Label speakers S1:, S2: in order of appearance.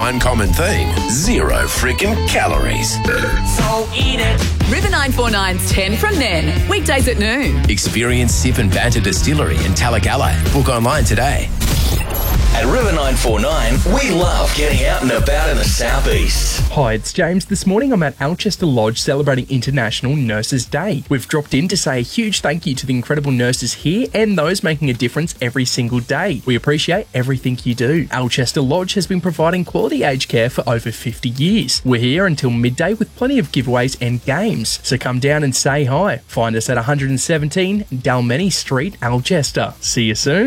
S1: one common theme: zero freaking calories.
S2: So eat it.
S3: River 949's 10 from then. Weekdays at noon.
S1: Experience Sip and Banter Distillery in Talagalla. Book online today.
S4: At River 949, we love getting out and about in the southeast.
S5: Hi, it's James. This morning I'm at Alchester Lodge celebrating International Nurses Day. We've dropped in to say a huge thank you to the incredible nurses here and those making a difference every single day. We appreciate everything you do. Alchester Lodge has been providing quality aged care for over 50 years. We're here until midday with plenty of giveaways and games. So come down and say hi. Find us at 117 Dalmeny Street, Alchester. See you soon.